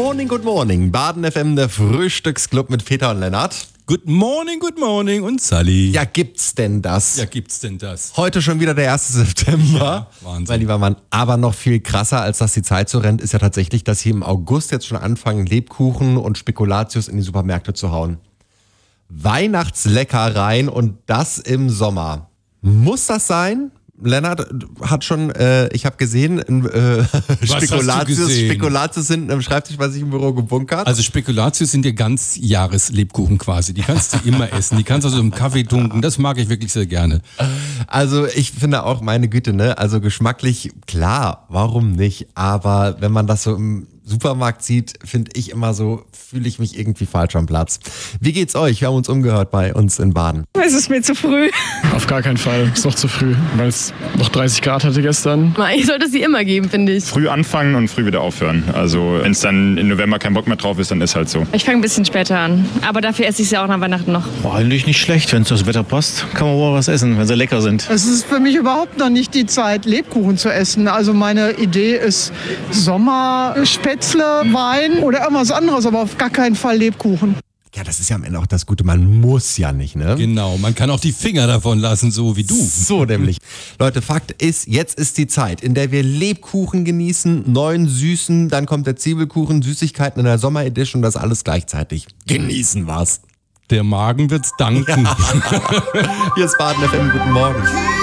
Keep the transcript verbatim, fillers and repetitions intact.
morning, good morning. Baden F M, der Frühstücksclub mit Peter und Lennart. Good morning, good morning und Sally. Ja, gibt's denn das? Ja, gibt's denn das? Heute schon wieder der erste September. Ja, Wahnsinn. Mein lieber Mann, aber noch viel krasser, als dass die Zeit so rennt, ist ja tatsächlich, dass sie im August jetzt schon anfangen, Lebkuchen und Spekulatius in die Supermärkte zu hauen. Weihnachtsleckereien und das im Sommer. Muss das sein? Lennart hat schon, äh, ich habe gesehen, äh, Spekulatius, gesehen? Spekulatius hinten im Schreibtisch bei sich im Büro gebunkert. Also Spekulatius sind ja ganz Jahreslebkuchen quasi. Die kannst du immer essen. Die kannst du also im Kaffee tunken. Das mag ich wirklich sehr gerne. Also ich finde auch, meine Güte, ne? Also geschmacklich, klar, warum nicht? Aber wenn man das so im Supermarkt sieht, finde ich immer so, fühle ich mich irgendwie falsch am Platz. Wie geht's euch? Wir haben uns umgehört bei uns in Baden. Es ist mir zu früh. Auf gar keinen Fall. Ist noch zu früh, weil es noch dreißig Grad hatte gestern. Ich sollte es sie immer geben, finde ich. Früh anfangen und früh wieder aufhören. Also wenn es dann im November kein Bock mehr drauf ist, dann ist halt so. Ich fange ein bisschen später an. Aber dafür esse ich sie auch nach Weihnachten noch. Boah, eigentlich nicht schlecht, wenn es das Wetter passt. Kann man wohl was essen, wenn sie lecker sind. Es ist für mich überhaupt noch nicht die Zeit, Lebkuchen zu essen. Also meine Idee ist Sommer, Spätzle, Wein oder irgendwas anderes, aber auf gar keinen Fall Lebkuchen. Ja, das ist ja am Ende auch das Gute, man muss ja nicht, ne? Genau, man kann auch die Finger davon lassen, so wie du. So nämlich. Leute, Fakt ist, jetzt ist die Zeit, in der wir Lebkuchen genießen, neuen süßen, dann kommt der Zwiebelkuchen, Süßigkeiten in der Sommeredition, das alles gleichzeitig. Genießen was. Der Magen wird's danken. Hier ist Baden F M, guten Morgen.